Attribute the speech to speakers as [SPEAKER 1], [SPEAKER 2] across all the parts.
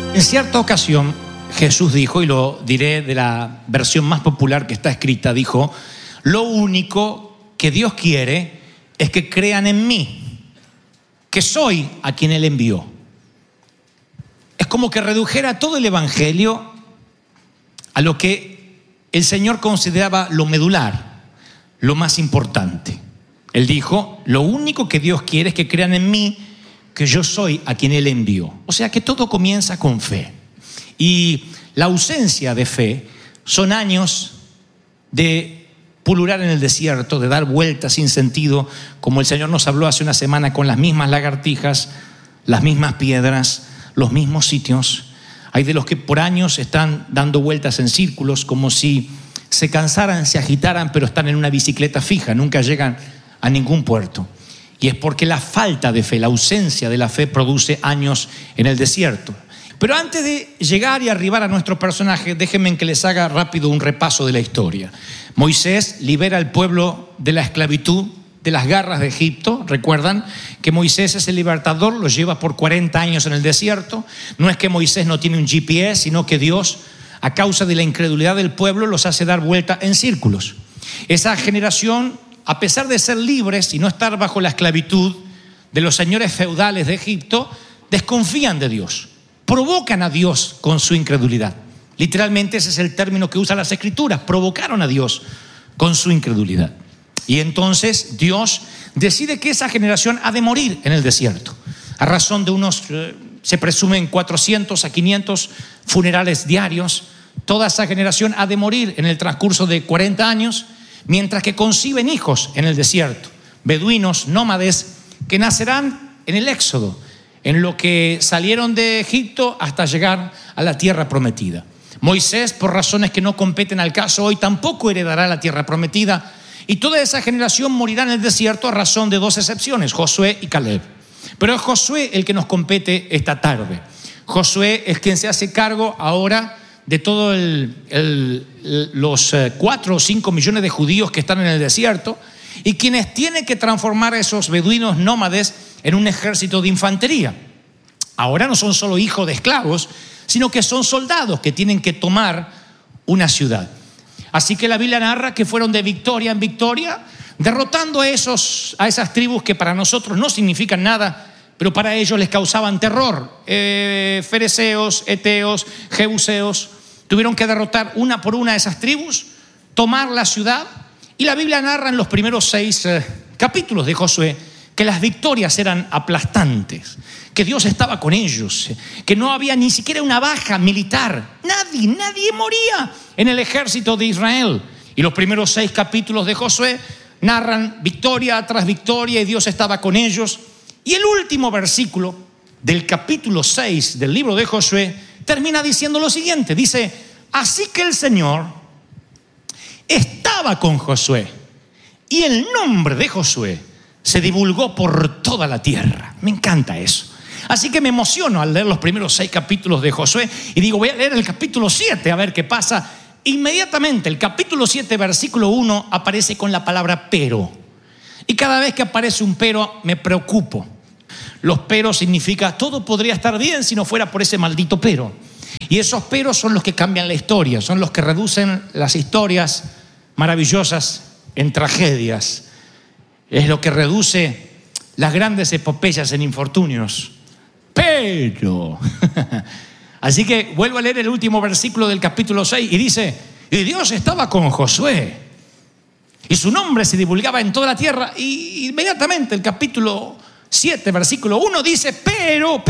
[SPEAKER 1] En cierta ocasión, Jesús dijo, y lo diré de la versión más popular que está escrita, dijo: lo único que Dios quiere es que crean en mí, que soy a quien Él envió. Es como que redujera todo el evangelio a lo que el Señor consideraba lo medular, lo más importante. Él dijo: lo único que Dios quiere es que crean en mí, que yo soy a quien Él envió. O sea que todo comienza con fe. Y la ausencia de fe son años de pulular en el desierto, de dar vueltas sin sentido, como el Señor nos habló hace una semana, con las mismas lagartijas, las mismas piedras, los mismos sitios. Hay de los que por años están dando vueltas en círculos, como si se cansaran, se agitaran, pero están en una bicicleta fija, nunca llegan a ningún puerto. Y es porque la falta de fe, la ausencia de la fe, produce años en el desierto. Pero antes de llegar y arribar a nuestro personaje, déjenme que les haga rápido un repaso de la historia. Moisés libera al pueblo de la esclavitud, de las garras de Egipto. Recuerdan que Moisés es el libertador, lo lleva por 40 años en el desierto. No es que Moisés no tiene un GPS, sino que Dios, a causa de la incredulidad del pueblo, los hace dar vuelta en círculos. Esa generación, a pesar de ser libres y no estar bajo la esclavitud de los señores feudales de Egipto, desconfían de Dios, provocan a Dios con su incredulidad. Literalmente ese es el término que usan las Escrituras: provocaron a Dios con su incredulidad. Y entonces Dios decide que esa generación ha de morir en el desierto, a razón de unos, se presumen 400 a 500 funerales diarios. Toda esa generación ha de morir en el transcurso de 40 años, mientras que conciben hijos en el desierto, beduinos, nómades, que nacerán en el éxodo, en lo que salieron de Egipto hasta llegar a la tierra prometida. Moisés, por razones que no competen al caso hoy, tampoco heredará la tierra prometida, y toda esa generación morirá en el desierto a razón de dos excepciones: Josué y Caleb. Pero es Josué el que nos compete esta tarde. Josué es quien se hace cargo ahora de todos los 4 o 5 millones de judíos que están en el desierto, y quienes tienen que transformar a esos beduinos nómades en un ejército de infantería. Ahora no son solo hijos de esclavos, sino que son soldados que tienen que tomar una ciudad. Así que la Biblia narra que fueron de victoria en victoria, derrotando a esas tribus que para nosotros no significan nada, pero para ellos les causaban terror. Fereceos, Eteos, Jebuseos. Tuvieron que derrotar una por una a esas tribus, tomar la ciudad. Y la Biblia narra en los primeros 6 capítulos de Josué que las victorias eran aplastantes, que Dios estaba con ellos, que no había ni siquiera una baja militar. Nadie moría en el ejército de Israel. Y los primeros 6 capítulos de Josué narran victoria tras victoria, y Dios estaba con ellos. Y el último versículo del capítulo 6 del libro de Josué termina diciendo lo siguiente. Dice: así que el Señor estaba con Josué, y el nombre de Josué se divulgó por toda la tierra. Me encanta eso. Así que me emociono al leer los primeros 6 capítulos de Josué y digo: voy a leer el capítulo 7 a ver qué pasa. Inmediatamente el capítulo 7 versículo 1 aparece con la palabra pero. Y cada vez que aparece un pero me preocupo. Los peros significa todo podría estar bien si no fuera por ese maldito pero. Y esos peros son los que cambian la historia, son los que reducen las historias maravillosas en tragedias. Es lo que reduce las grandes epopeyas en infortunios. Pero así que vuelvo a leer el último versículo del capítulo 6 y dice: y Dios estaba con Josué, y su nombre se divulgaba en toda la tierra. Y inmediatamente el capítulo 7 versículo 1 dice: pero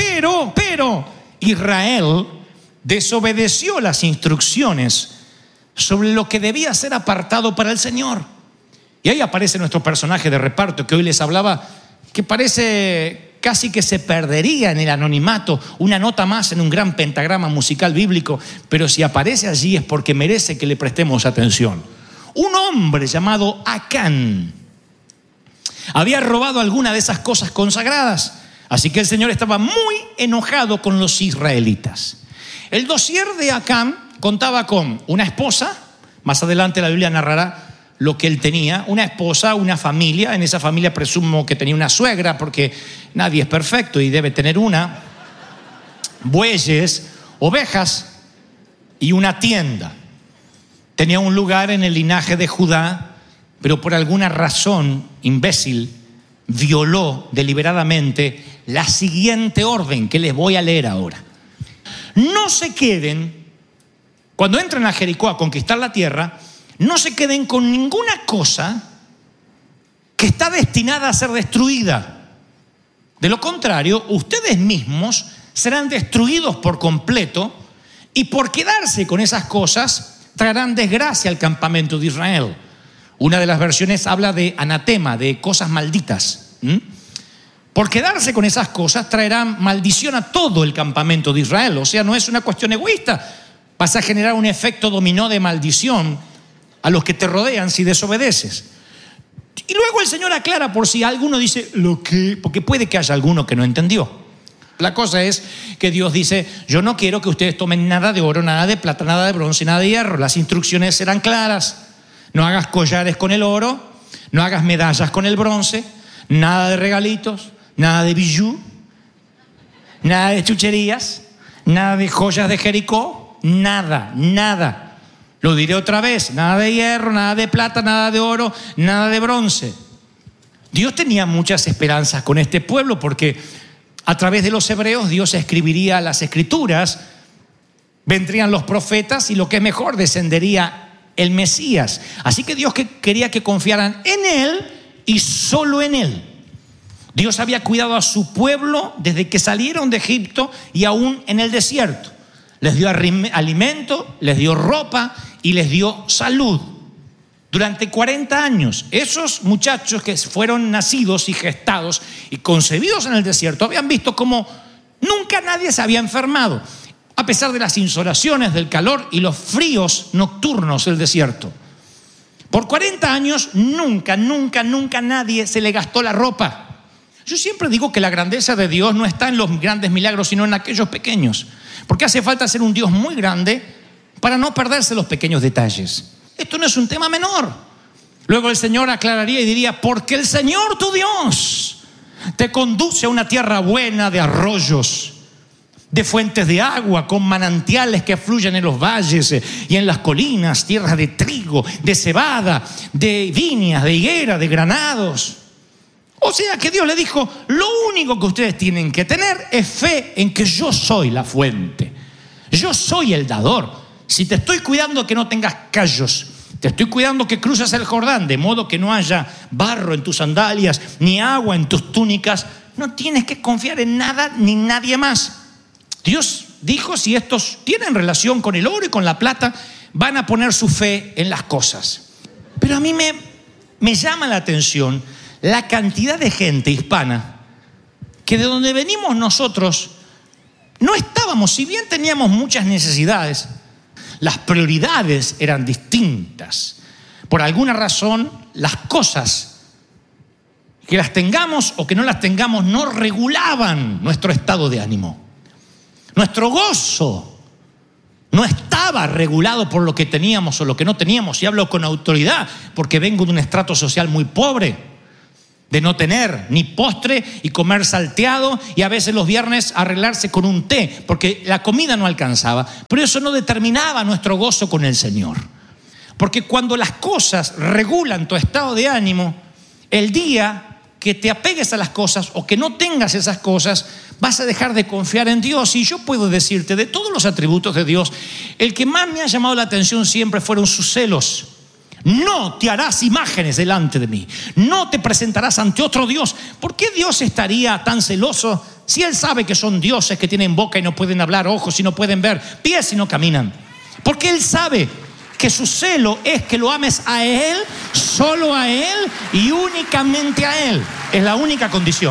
[SPEAKER 1] Israel desobedeció las instrucciones sobre lo que debía ser apartado para el Señor. Y ahí aparece nuestro personaje de reparto que hoy les hablaba, que parece casi que se perdería en el anonimato, una nota más en un gran pentagrama musical bíblico, pero si aparece allí es porque merece que le prestemos atención. Un hombre llamado Acán había robado alguna de esas cosas consagradas, así que el Señor estaba muy enojado con los israelitas. El dossier de Acán contaba con una esposa. Más adelante la Biblia narrará lo que él tenía: una esposa, una familia. En esa familia presumo que tenía una suegra, porque nadie es perfecto y debe tener una. Bueyes, ovejas y una tienda. Tenía un lugar en el linaje de Judá, pero por alguna razón imbécil violó deliberadamente la siguiente orden que les voy a leer ahora. No se queden, cuando entren a Jericó a conquistar la tierra, no se queden con ninguna cosa que está destinada a ser destruida. De lo contrario, ustedes mismos serán destruidos por completo y por quedarse con esas cosas traerán desgracia al campamento de Israel. Una de las versiones habla de anatema, de cosas malditas. Por quedarse con esas cosas traerán maldición a todo el campamento de Israel. O sea, no es una cuestión egoísta. Vas a generar un efecto dominó de maldición a los que te rodean si desobedeces. Y luego el Señor aclara por si alguno dice lo que, porque puede que haya alguno que no entendió. La cosa es que Dios dice, yo no quiero que ustedes tomen nada de oro, nada de plata, nada de bronce, nada de hierro. Las instrucciones serán claras. No hagas collares con el oro, no hagas medallas con el bronce, nada de regalitos, nada de bijú, nada de chucherías, nada de joyas de Jericó, nada, nada. Lo diré otra vez, nada de hierro, nada de plata, nada de oro, nada de bronce. Dios tenía muchas esperanzas con este pueblo porque a través de los hebreos Dios escribiría las escrituras, vendrían los profetas y lo que es mejor, descendería el Mesías. Así que Dios quería que confiaran en Él y solo en Él. Dios había cuidado a su pueblo desde que salieron de Egipto y aún en el desierto. Les dio alimento, les dio ropa y les dio salud. Durante 40 años, esos muchachos que fueron nacidos y gestados y concebidos en el desierto habían visto cómo nunca nadie se había enfermado, a pesar de las insolaciones, del calor y los fríos nocturnos del desierto. Por 40 años nunca nadie se le gastó la ropa. Yo siempre digo que la grandeza de Dios no está en los grandes milagros, sino en aquellos pequeños. Porque hace falta ser un Dios muy grande para no perderse los pequeños detalles. Esto no es un tema menor. Luego el Señor aclararía y diría, porque el Señor tu Dios te conduce a una tierra buena de arroyos, de fuentes de agua, con manantiales que fluyen en los valles y en las colinas, tierras de trigo, de cebada, de viñas, de higuera, de granados. O sea que Dios le dijo, lo único que ustedes tienen que tener es fe en que yo soy la fuente. Yo soy el dador. Si te estoy cuidando que no tengas callos, te estoy cuidando que cruces el Jordán, de modo que no haya barro en tus sandalias, ni agua en tus túnicas, no tienes que confiar en nada ni nadie más. Dios dijo, si estos tienen relación con el oro y con la plata, van a poner su fe en las cosas. Pero a mí me llama la atención la cantidad de gente hispana que de donde venimos nosotros no estábamos, si bien teníamos muchas necesidades, las prioridades eran distintas. Por alguna razón, las cosas, que las tengamos o que no las tengamos, no regulaban nuestro estado de ánimo. Nuestro gozo no estaba regulado por lo que teníamos o lo que no teníamos. Y hablo con autoridad porque vengo de un estrato social muy pobre, de no tener ni postre y comer salteado y a veces los viernes arreglarse con un té porque la comida no alcanzaba. Pero eso no determinaba nuestro gozo con el Señor. Porque cuando las cosas regulan tu estado de ánimo, el día que te apegues a las cosas o que no tengas esas cosas, vas a dejar de confiar en Dios. Y yo puedo decirte, de todos los atributos de Dios, el que más me ha llamado la atención siempre fueron sus celos. No te harás imágenes delante de mí, no te presentarás ante otro Dios. ¿Por qué Dios estaría tan celoso si Él sabe que son dioses que tienen boca y no pueden hablar, ojos y no pueden ver, pies y no caminan? Porque Él sabe que su celo es que lo ames a Él, solo a Él y únicamente a Él. Es la única condición.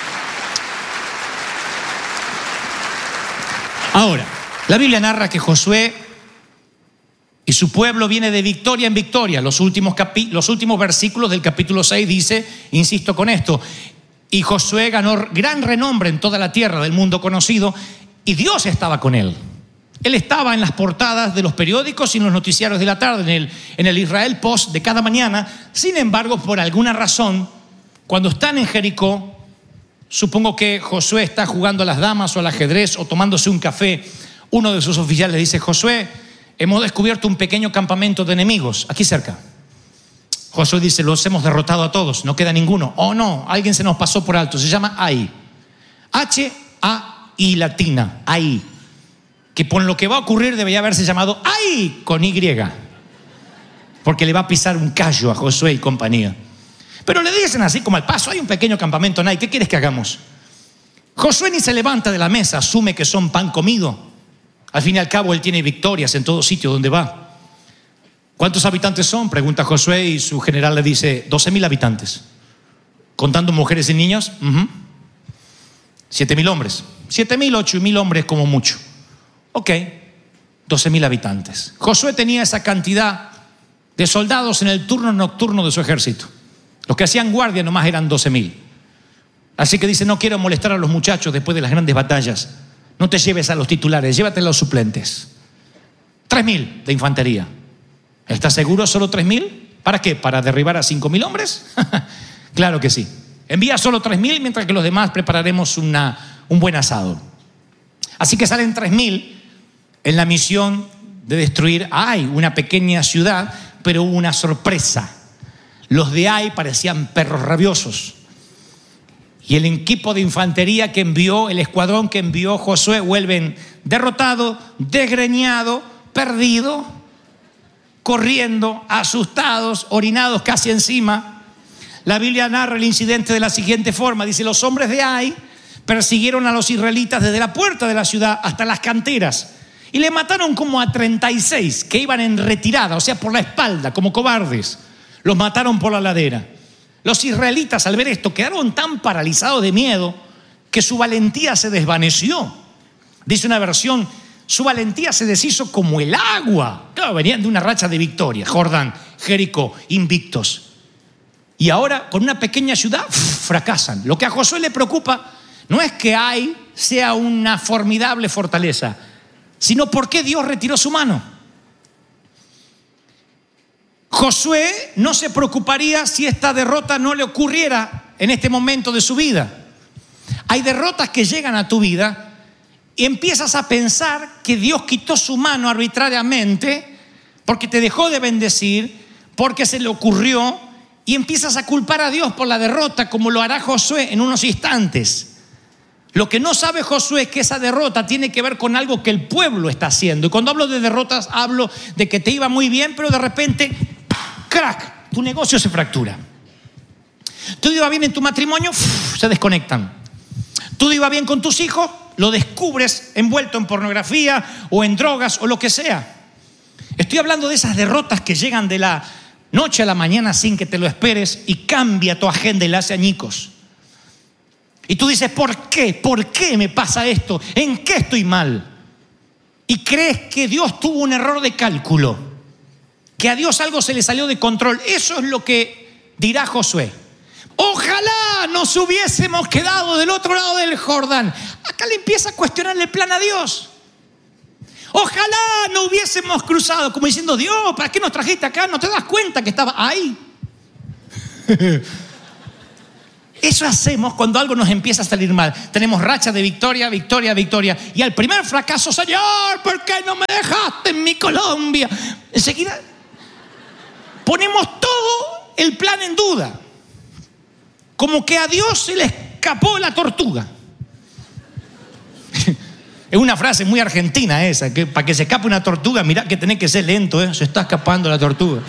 [SPEAKER 1] Ahora, la Biblia narra que Josué y su pueblo viene de victoria en victoria. Los últimos versículos del capítulo 6 dice, insisto con esto, y Josué ganó gran renombre en toda la tierra del mundo conocido y Dios estaba con él. Él estaba en las portadas de los periódicos y en los noticiarios de la tarde, en el Israel Post de cada mañana. Sin embargo, por alguna razón, cuando están en Jericó, supongo que Josué está jugando a las damas o al ajedrez o tomándose un café Uno de sus oficiales dice: Josué, hemos descubierto un pequeño campamento de enemigos aquí cerca. Josué dice: los hemos derrotado a todos, no queda ninguno. Oh no, alguien se nos pasó por alto, se llama Ai. H-A-I latina, Ai. Que por lo que va a ocurrir debería haberse llamado Ai con Y, porque le va a pisar un callo a Josué y compañía. Pero le dicen así como al paso: hay un pequeño campamento en Ai, ¿qué quieres que hagamos? Josué ni se levanta de la mesa, asume que son pan comido. Al fin y al cabo él tiene victorias en todo sitio donde va. ¿Cuántos habitantes son?, pregunta Josué, y su general le dice: 12,000 habitantes. ¿Contando mujeres y niños? 7,000 hombres. 7,000, 8,000 hombres como mucho. Ok, 12,000 habitantes. Josué tenía esa cantidad de soldados en el turno nocturno de su ejército. Los que hacían guardia nomás eran 12,000. Así que dice: no quiero molestar a los muchachos después de las grandes batallas. No te lleves a los titulares, llévate a los suplentes. 3,000 de infantería. ¿Estás seguro? ¿Solo 3,000? ¿Para qué? ¿Para derribar a 5,000 hombres? Claro que sí. Envía solo 3,000, mientras que los demás prepararemos un buen asado. Así que salen 3,000 en la misión de destruir Ai, una pequeña ciudad, pero hubo una sorpresa. Los de Ai parecían perros rabiosos. Y el equipo de infantería que envió, el escuadrón que envió Josué, vuelven derrotado, desgreñado, perdido, corriendo, asustados, orinados casi encima. La Biblia narra el incidente de la siguiente forma. Dice: los hombres de Ai persiguieron a los israelitas desde la puerta de la ciudad hasta las canteras y le mataron como a 36 que iban en retirada, o sea, por la espalda, como cobardes. Los mataron por la ladera. Los israelitas, al ver esto, quedaron tan paralizados de miedo que su valentía se desvaneció. Dice una versión: su valentía se deshizo como el agua. Claro, venían de una racha de victoria. Jordán, Jericó, invictos. Y ahora, con una pequeña ciudad, fracasan. Lo que a Josué le preocupa no es que Ai sea una formidable fortaleza, sino por qué Dios retiró su mano. Josué no se preocuparía si esta derrota no le ocurriera en este momento de su vida. Hay derrotas que llegan a tu vida y empiezas a pensar que Dios quitó su mano arbitrariamente porque te dejó de bendecir, porque se le ocurrió, y empiezas a culpar a Dios por la derrota, como lo hará Josué en unos instantes. Lo que no sabe Josué es que esa derrota tiene que ver con algo que el pueblo está haciendo. Y cuando hablo de derrotas, hablo de que te iba muy bien, pero de repente, crack, tu negocio se fractura. Todo iba bien en tu matrimonio, se desconectan. Todo iba bien con tus hijos, lo descubres envuelto en pornografía o en drogas o lo que sea. Estoy hablando de esas derrotas que llegan de la noche a la mañana sin que te lo esperes y cambia tu agenda y la hace añicos. Y tú dices: ¿por qué? ¿Por qué me pasa esto? ¿En qué estoy mal? Y crees que Dios tuvo un error de cálculo, que a Dios algo se le salió de control. Eso es lo que dirá Josué. Ojalá nos hubiésemos quedado del otro lado del Jordán. Acá le empieza a cuestionar el plan a Dios. Ojalá no hubiésemos cruzado, como diciendo: Dios, ¿para qué nos trajiste acá? ¿No te das cuenta que estaba ahí? Eso hacemos cuando algo nos empieza a salir mal. Tenemos racha de victoria, victoria, victoria. Y al primer fracaso: Señor, ¿por qué no me dejaste en mi Colombia? Enseguida ponemos todo el plan en duda. Como que a Dios se le escapó la tortuga. Es una frase muy argentina esa, que para que se escape una tortuga, mirá que tenés que ser lento, se está escapando la tortuga.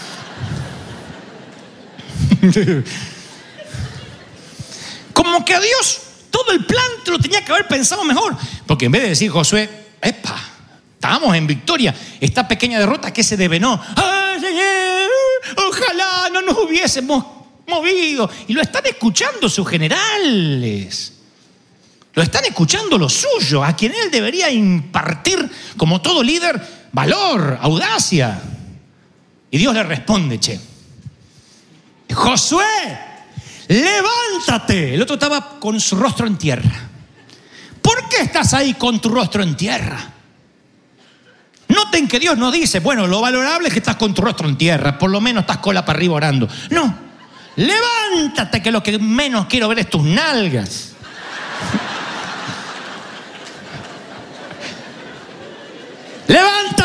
[SPEAKER 1] Como que a Dios todo el plan te lo tenía que haber pensado mejor. Porque en vez de decir Josué: epa, estábamos en victoria, esta pequeña derrota, ¿qué se devenó? ¡Ay, Señor! Ojalá no nos hubiésemos movido. Y lo están escuchando sus generales. Lo están escuchando los suyos, a quien él debería impartir, como todo líder, valor, audacia. Y Dios le responde: Josué, levántate. El otro estaba con su rostro en tierra. ¿Por qué estás ahí con tu rostro en tierra? Noten que Dios no dice: bueno, lo valorable es que estás con tu rostro en tierra, por lo menos estás cola para arriba orando. No, levántate, que lo que menos quiero ver es tus nalgas.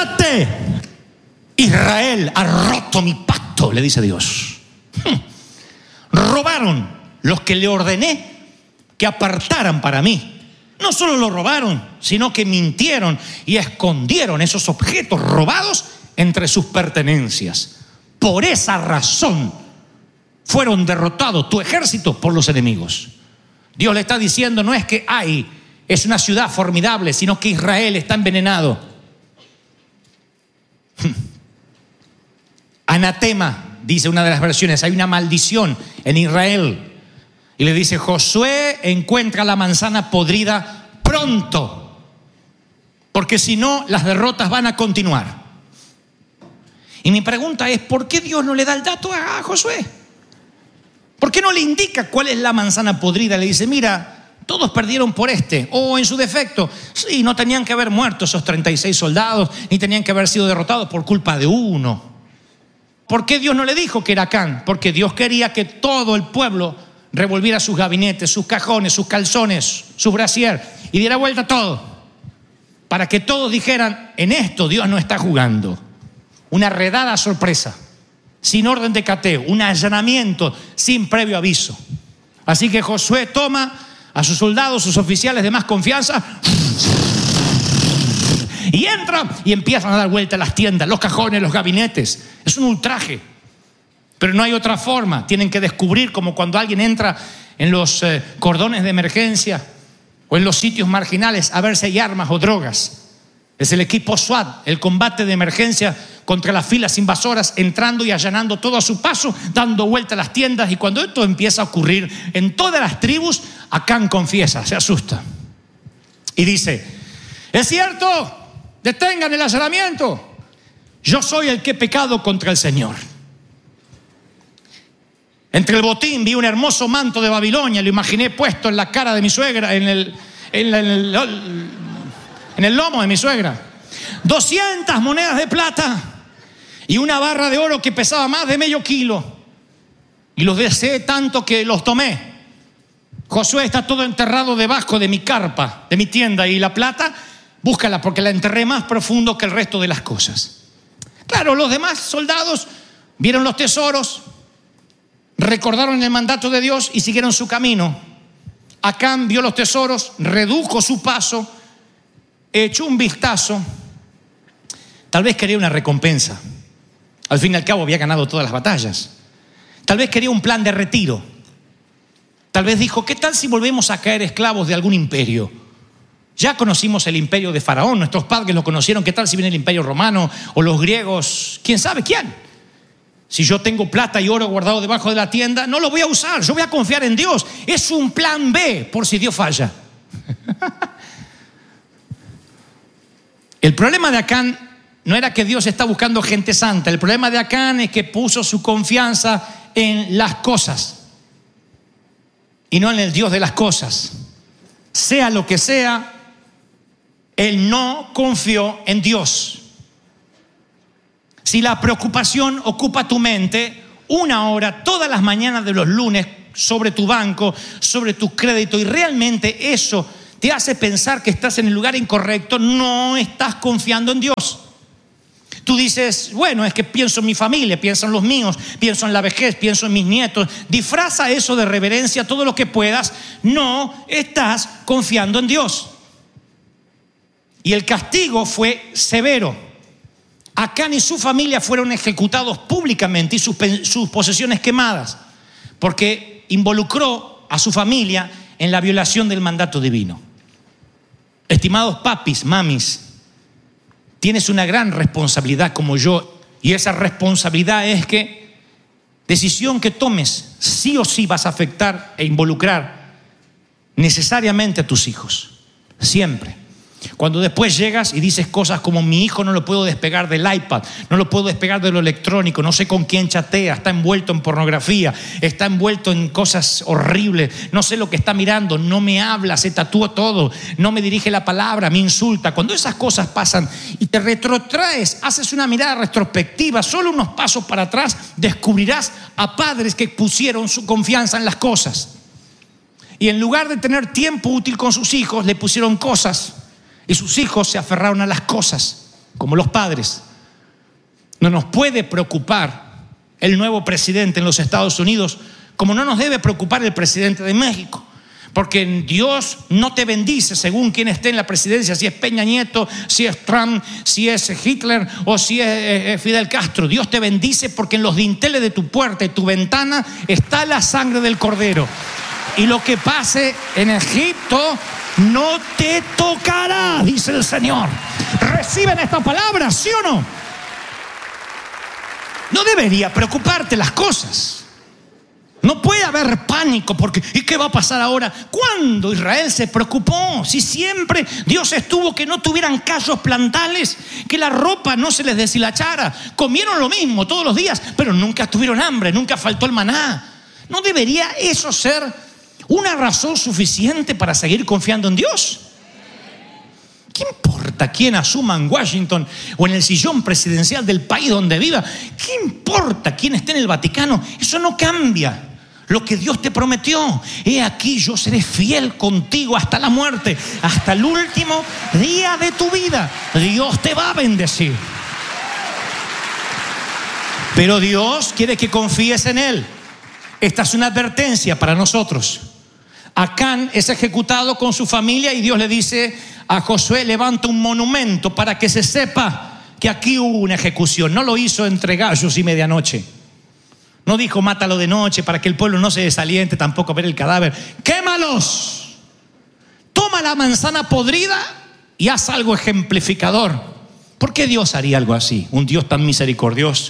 [SPEAKER 1] Acuérdate, Israel ha roto mi pacto, le dice Dios. Robaron los que le ordené que apartaran para mí. No solo lo robaron, sino que mintieron y escondieron esos objetos robados entre sus pertenencias. Por esa razón fueron derrotados tu ejército por los enemigos. Dios le está diciendo, no es que Ai es una ciudad formidable, sino que Israel está envenenado. Anatema, dice una de las versiones, hay una maldición en Israel. Y le dice, Josué, encuentra la manzana podrida pronto, porque si no, las derrotas van a continuar. Y mi pregunta es, ¿por qué Dios no le da el dato a Josué? ¿Por qué no le indica cuál es la manzana podrida? Le dice, mira, todos perdieron por este, o en su defecto, sí, no tenían que haber muerto esos 36 soldados, ni tenían que haber sido derrotados por culpa de uno. ¿Por qué Dios no le dijo que era Acán? Porque Dios quería que todo el pueblo revolviera sus gabinetes, sus cajones, sus calzones, su brasier y diera vuelta a todo, para que todos dijeran, en esto Dios no está jugando. Una redada sorpresa, sin orden de cateo, un allanamiento sin previo aviso. Así que Josué toma a sus soldados, sus oficiales de más confianza, y entra y empiezan a dar vuelta a las tiendas, los cajones, los gabinetes. Es un ultraje, pero no hay otra forma. Tienen que descubrir, como cuando alguien entra en los cordones de emergencia o en los sitios marginales a ver si hay armas o drogas. Es el equipo SWAT, el combate de emergencia contra las filas invasoras, entrando y allanando todo a su paso, dando vuelta a las tiendas. Y cuando esto empieza a ocurrir en todas las tribus, Acán confiesa, se asusta y dice, es cierto, detengan el allanamiento, yo soy el que he pecado contra el Señor. Entre el botín vi un hermoso manto de Babilonia, lo imaginé puesto en la cara de mi suegra, en el lomo de mi suegra. 200 monedas de plata y una barra de oro que pesaba más de medio kilo. Y los deseé tanto que los tomé. Josué, está todo enterrado debajo de mi carpa, de mi tienda, y la plata, búscala porque la enterré más profundo que el resto de las cosas. Claro, los demás soldados vieron los tesoros, recordaron el mandato de Dios y siguieron su camino. Acán vio los tesoros, redujo su paso, echó un vistazo. Tal vez quería una recompensa. Al fin y al cabo había ganado todas las batallas. Tal vez quería un plan de retiro. Tal vez dijo, ¿qué tal si volvemos a caer esclavos de algún imperio? Ya conocimos el imperio de Faraón, nuestros padres lo conocieron. ¿Qué tal si viene el imperio romano o los griegos? ¿Quién sabe quién? Si yo tengo plata y oro guardado debajo de la tienda, no lo voy a usar, yo voy a confiar en Dios. Es un plan B por si Dios falla. El problema de Acán no era que Dios está buscando gente santa. El problema de Acán es que puso su confianza en las cosas y no en el Dios de las cosas. Sea lo que sea, él no confió en Dios. Si la preocupación ocupa tu mente, 1 hora todas las mañanas de los lunes sobre tu banco, sobre tu crédito, y realmente eso te hace pensar que estás en el lugar incorrecto, no estás confiando en Dios. Tú dices, bueno, es que pienso en mi familia, pienso en los míos, pienso en la vejez, pienso en mis nietos. Disfraza eso de reverencia todo lo que puedas. No estás confiando en Dios. Y el castigo fue severo. Acán y su familia fueron ejecutados públicamente y sus posesiones quemadas, porque involucró a su familia en la violación del mandato divino. Estimados papis, mamis, tienes una gran responsabilidad como yo, y esa responsabilidad es que decisión que tomes sí o sí vas a afectar e involucrar necesariamente a tus hijos, siempre. Cuando después llegas y dices cosas como, mi hijo no lo puedo despegar del iPad, no lo puedo despegar de lo electrónico, no sé con quién chatea, está envuelto en pornografía, está envuelto en cosas horribles, no sé lo que está mirando, no me habla, se tatúa todo, no me dirige la palabra, me insulta. Cuando esas cosas pasan y te retrotraes, haces una mirada retrospectiva, solo unos pasos para atrás, descubrirás a padres que pusieron su confianza en las cosas. Y en lugar de tener tiempo útil con sus hijos, le pusieron cosas. Y sus hijos se aferraron a las cosas. como los padres. No nos puede preocupar el nuevo presidente en los Estados Unidos, como no nos debe preocupar el presidente de México. Porque Dios no te bendice según quién esté en la presidencia, si es Peña Nieto, si es Trump, si es Hitler o si es Fidel Castro. Dios te bendice porque en los dinteles de tu puerta y tu ventana está la sangre del Cordero. Y lo que pase en Egipto no te tocará, dice el Señor. ¿Reciben esta palabra, sí o no? No debería preocuparte las cosas. No puede haber pánico porque ¿y qué va a pasar ahora? ¿Cuándo Israel se preocupó? Si siempre Dios estuvo que no tuvieran callos plantales, que la ropa no se les deshilachara. Comieron lo mismo todos los días, pero nunca tuvieron hambre, nunca faltó el maná. ¿No debería eso ser una razón suficiente para seguir confiando en Dios? ¿Qué importa quién asuma en Washington o en el sillón presidencial del país donde viva? ¿Qué importa quién esté en el Vaticano? Eso no cambia lo que Dios te prometió. He aquí, yo seré fiel contigo hasta la muerte, hasta el último día de tu vida. Dios te va a bendecir. Pero Dios quiere que confíes en Él. Esta es una advertencia para nosotros. Acán es ejecutado con su familia y Dios le dice a Josué: levanta un monumento para que se sepa que aquí hubo una ejecución. No lo hizo entre gallos y medianoche. No dijo mátalo de noche para que el pueblo no se desaliente tampoco a ver el cadáver. ¡Quémalos! Toma la manzana podrida y haz algo ejemplificador. ¿Por qué Dios haría algo así? Un Dios tan misericordioso.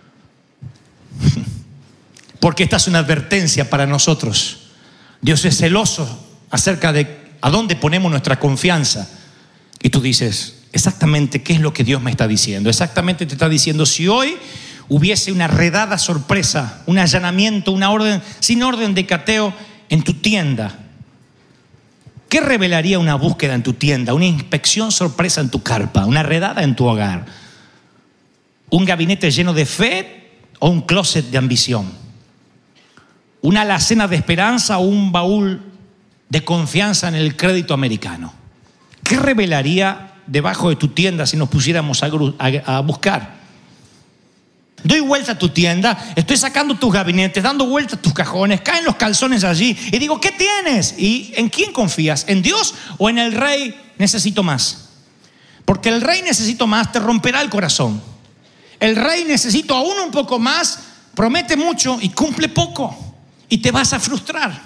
[SPEAKER 1] Porque esta es una advertencia para nosotros. Dios es celoso acerca de a dónde ponemos nuestra confianza. Y tú dices, exactamente qué es lo que Dios me está diciendo. Exactamente te está diciendo, si hoy hubiese una redada sorpresa, un allanamiento, una orden, sin orden de cateo en tu tienda, ¿qué revelaría una búsqueda en tu tienda? Una inspección sorpresa en tu carpa, una redada en tu hogar, un gabinete lleno de fe o un closet de ambición, una alacena de esperanza o un baúl de confianza en el crédito americano. ¿Qué revelaría debajo de tu tienda si nos pusiéramos a buscar? Doy vuelta a tu tienda, estoy sacando tus gabinetes, dando vuelta a tus cajones, caen los calzones allí y digo, ¿qué tienes? ¿Y en quién confías? ¿En Dios o en el rey? Necesito más. Porque el rey necesito más te romperá el corazón. El rey necesito aún un poco más, promete mucho y cumple poco y te vas a frustrar.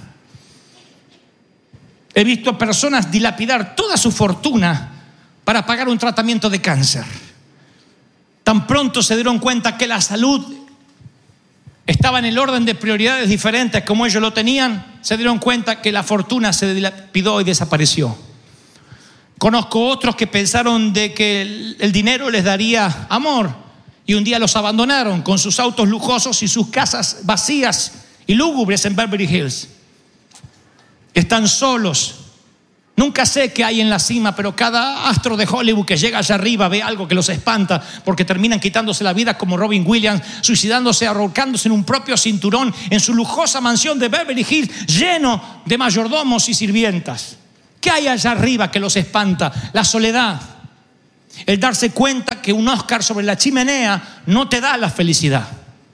[SPEAKER 1] He visto a personas dilapidar toda su fortuna para pagar un tratamiento de cáncer. Tan pronto se dieron cuenta que la salud estaba en el orden de prioridades diferentes como ellos lo tenían, se dieron cuenta que la fortuna se dilapidó y desapareció. Conozco otros que pensaron de que el dinero les daría amor y un día los abandonaron con sus autos lujosos y sus casas vacías y lúgubres en Beverly Hills. Están solos. Nunca sé qué hay en la cima, pero cada astro de Hollywood que llega allá arriba ve algo que los espanta, porque terminan quitándose la vida como Robin Williams, suicidándose, ahorcándose en un propio cinturón en su lujosa mansión de Beverly Hills, lleno de mayordomos y sirvientas. ¿Qué hay allá arriba que los espanta? La soledad. El darse cuenta que un Oscar sobre la chimenea no te da la felicidad.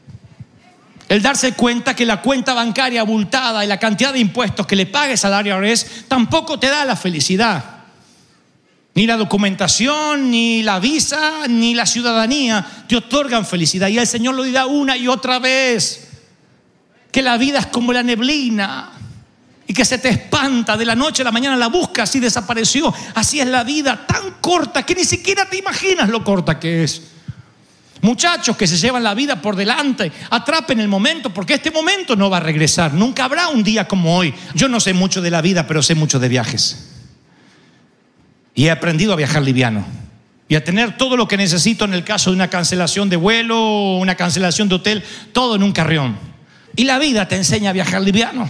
[SPEAKER 1] El darse cuenta que la cuenta bancaria abultada y la cantidad de impuestos que le pagues al IRS tampoco te da la felicidad. Ni la documentación, ni la visa, ni la ciudadanía te otorgan felicidad. Y el Señor lo dirá una y otra vez, que la vida es como la neblina y que se te espanta, de la noche a la mañana la buscas y desapareció. Así es la vida, tan corta que ni siquiera te imaginas lo corta que es. Muchachos que se llevan la vida por delante, atrapen el momento, porque este momento no va a regresar. Nunca habrá un día como hoy. Yo no sé mucho de la vida, pero sé mucho de viajes. Y he aprendido a viajar liviano y a tener todo lo que necesito en el caso de una cancelación de vuelo, una cancelación de hotel, todo en un carrión. Y la vida te enseña a viajar liviano.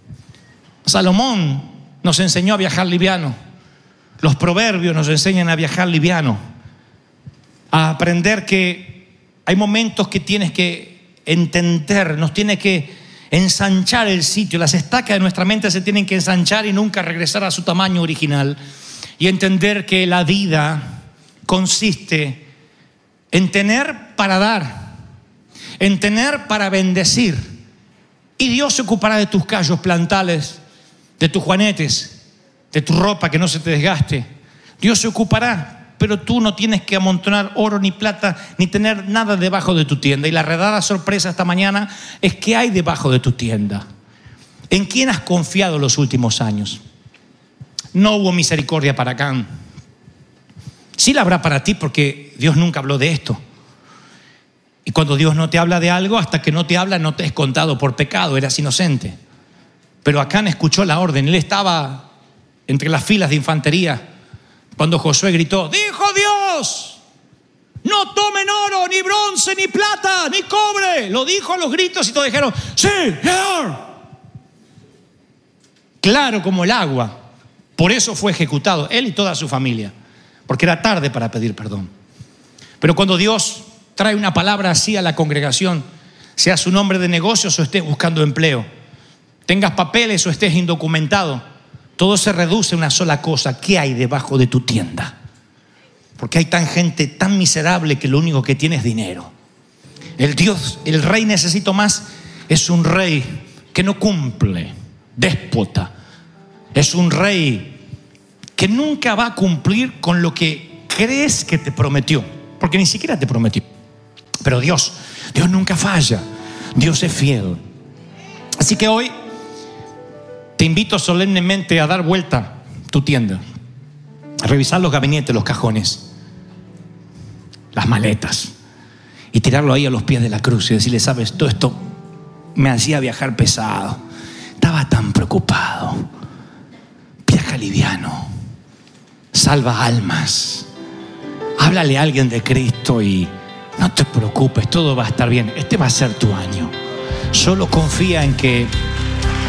[SPEAKER 1] Salomón nos enseñó a viajar liviano. Los proverbios nos enseñan a viajar liviano, a aprender que hay momentos que tienes que entender, nos tiene que ensanchar el sitio. Las estacas de nuestra mente se tienen que ensanchar y nunca regresar a su tamaño original. Y entender que la vida consiste en tener para dar, en tener para bendecir. Y Dios se ocupará de tus callos plantales, de tus juanetes, de tu ropa que no se te desgaste. Dios se ocupará, pero tú no tienes que amontonar oro ni plata, ni tener nada debajo de tu tienda. Y la redada sorpresa esta mañana es ¿qué hay debajo de tu tienda? ¿En quién has confiado los últimos años? No hubo misericordia para Acán. Sí la habrá para ti, porque Dios nunca habló de esto. Y cuando Dios no te habla de algo, hasta que no te habla, no te es contado por pecado, eras inocente. Pero Acán escuchó la orden. Él estaba entre las filas de infantería cuando Josué gritó: dijo Dios, no tomen oro, ni bronce, ni plata, ni cobre. Lo dijo a los gritos y todos dijeron: sí, Señor. Claro como el agua. Por eso fue ejecutado, él y toda su familia, porque era tarde para pedir perdón. Pero cuando Dios trae una palabra así a la congregación, seas un hombre de negocios o estés buscando empleo, tengas papeles o estés indocumentado, todo se reduce a una sola cosa: ¿qué hay debajo de tu tienda? Porque hay gente tan miserable que lo único que tiene es dinero. El rey necesito más, es un rey que no cumple, déspota. Es un rey que nunca va a cumplir con lo que crees que te prometió, porque ni siquiera te prometió. Pero Dios nunca falla. Dios es fiel. Así que hoy te invito solemnemente a dar vuelta tu tienda, a revisar los gabinetes, los cajones, las maletas, y tirarlo ahí a los pies de la cruz y decirle: sabes, todo esto me hacía viajar pesado, estaba tan preocupado. Viaja liviano, salva almas, háblale a alguien de Cristo y no te preocupes, todo va a estar bien. Este va a ser tu año. Solo confía en que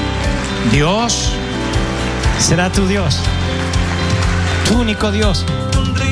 [SPEAKER 1] Dios será tu Dios, tu único Dios.